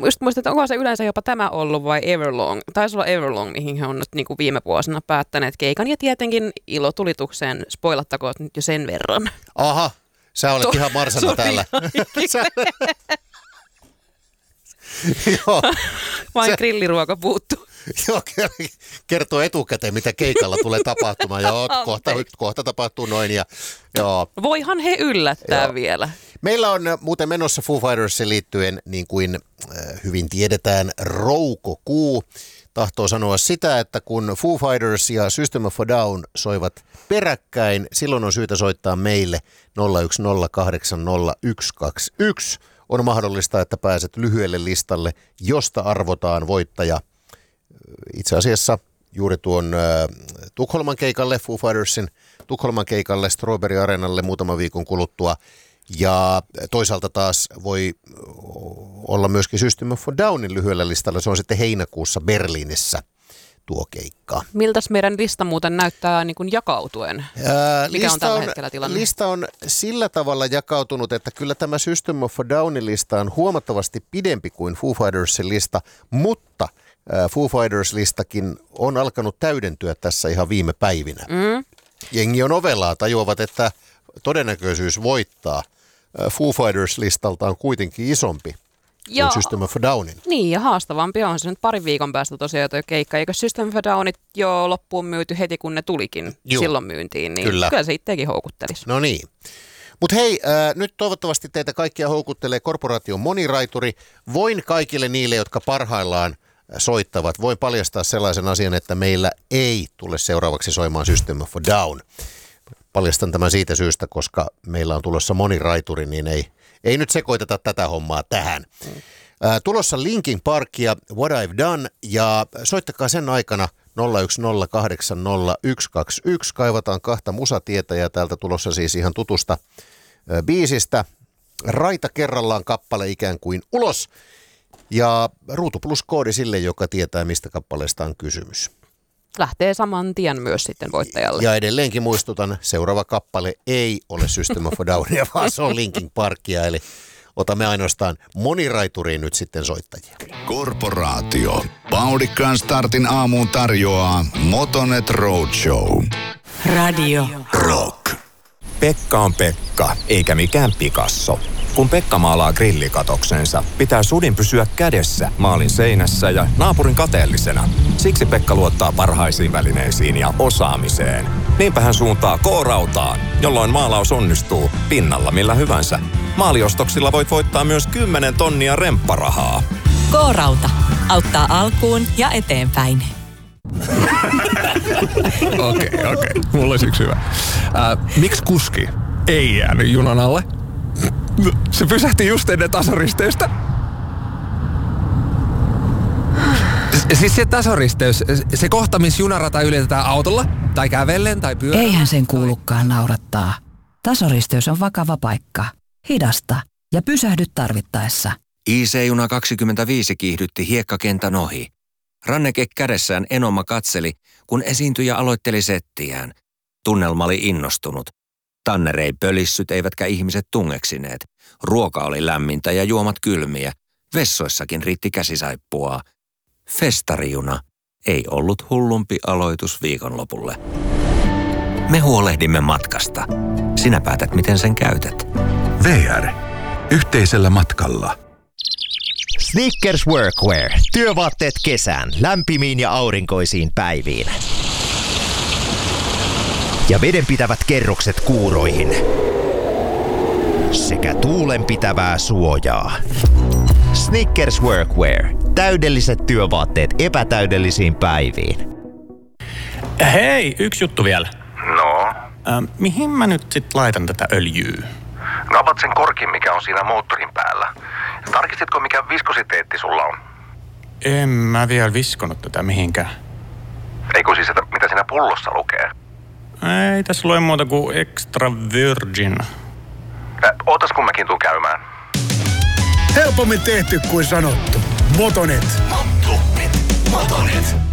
Just muistin, että onko se yleensä jopa tämä ollut vai Everlong. Taisi olla Everlong, mihin he on nyt niin kuin viime vuosina päättäneet keikan. Ja tietenkin ilotulitukseen spoilattakoon nyt jo sen verran. Aha, sä olet ihan marsana täällä. Joo. Vain grilliruoka puuttuu. Joo, kertoo etukäteen, mitä keikalla tulee tapahtumaan. Joo, kohta tapahtuu noin. Ja, joo. Voihan he yllättää vielä. Meillä on muuten menossa Foo Fightersiin liittyen, niin kuin hyvin tiedetään, roukokuu. Tahtoo sanoa sitä, että kun Foo Fighters ja System of a Down soivat peräkkäin, silloin on syytä soittaa meille 010800121. On mahdollista, että pääset lyhyelle listalle, josta arvotaan voittaja. Itse asiassa juuri tuon Tukholman keikalle, Foo Fightersin Tukholman keikalle, Strawberry Areenalle muutaman viikon kuluttua. Ja toisaalta taas voi olla myöskin System of a Downin lyhyellä listalla. Se on sitten heinäkuussa Berliinissä tuo keikka. Miltäs meidän lista muuten näyttää niin kuin jakautuen? Mikä on tällä hetkellä tilanne? Lista on sillä tavalla jakautunut, että kyllä tämä System of a Downin lista on huomattavasti pidempi kuin Foo Fightersin lista, mutta Foo Fighters-listakin on alkanut täydentyä tässä ihan viime päivinä. Jengi on ovelaa, tajuavat, että todennäköisyys voittaa Foo Fighters-listalta on kuitenkin isompi kuin System of a Downin. Niin, ja haastavampi on se nyt parin viikon päästä tosiaan tuo keikka. Eikö System of a Downit jo loppuun myyty heti, kun ne tulikin silloin myyntiin? Niin kyllä se itsekin houkuttelisi. No niin. Mutta hei, nyt toivottavasti teitä kaikkia houkuttelee Korporaation moniraituri. Voin kaikille niille, jotka parhaillaan soittavat, voin paljastaa sellaisen asian, että meillä ei tule seuraavaksi soimaan System of a Down. Paljastan tämän siitä syystä, koska meillä on tulossa moniraituri, niin ei nyt sekoiteta tätä hommaa tähän. Tulossa Linkin Park ja What I've Done, ja soittakaa sen aikana 010800121. Kaivataan kahta musatietäjää täältä tulossa siis ihan tutusta biisistä. Raita kerrallaan kappale ikään kuin ulos. Ja Ruutu Plus -koodi sille, joka tietää, mistä kappaleesta on kysymys. Lähtee saman tien myös sitten voittajalle. Ja edelleenkin muistutan, seuraava kappale ei ole System of a Downia, vaan se on Linkin Parkia, eli otamme ainoastaan moniraituriin nyt sitten soittajia. Korporaatio. Vauhdikkaan startin aamuun tarjoaa Motonet Roadshow. Radio Rock. Pekka on Pekka, eikä mikään Picasso. Kun Pekka maalaa grillikatoksensa, pitää sudin pysyä kädessä maalin seinässä ja naapurin kateellisena. Siksi Pekka luottaa parhaisiin välineisiin ja osaamiseen. Niinpä hän suuntaa K-rautaan, jolloin maalaus onnistuu pinnalla millä hyvänsä. Maaliostoksilla voit voittaa myös 10 tonnia rempparahaa. K-rauta auttaa alkuun ja eteenpäin. Okei. Mulla olisi yksi hyvä. Miksi kuski ei jäänyt junan alle? Se pysähti just ennen tasaristeystä. Siis se tasaristeys, se kohta, missä junarata ylitetään autolla, tai kävellen, tai pyörällä. Eihän sen kuulukaan naurattaa. Tasoristeys on vakava paikka. Hidasta ja pysähdy tarvittaessa. IC-juna 25 kiihdytti hiekkakentän ohi. Ranneke kädessään Enoma katseli, kun esiintyjä aloitteli settiään. Tunnelma oli innostunut. Tanner ei pölissyt eivätkä ihmiset tungeksineet. Ruoka oli lämmintä ja juomat kylmiä. Vessoissakin riitti käsisaippua. Festarijuna ei ollut hullumpi aloitus viikonlopulle. Me huolehdimme matkasta. Sinä päätät, miten sen käytät. VR. Yhteisellä matkalla. Snickers Workwear. Työvaatteet kesään, lämpimiin ja aurinkoisiin päiviin. Ja vedenpitävät kerrokset kuuroihin. Sekä tuulenpitävää suojaa. Snickers Workwear. Täydelliset työvaatteet epätäydellisiin päiviin. Hei, yksi juttu vielä. No? Mihin mä nyt sit laitan tätä öljyä? No avat sen korkin, mikä on siinä moottorin päällä. Tarkistitko, mikä viskositeetti sulla on? En mä vielä viskonut tätä mihinkään. Eikö siis, että mitä siinä pullossa lukee? Ei tässä lue muuta kuin extra virgin. Ootas kun mäkin tuun käymään. Helpommin tehty kuin sanottu. Motonet. Motonet.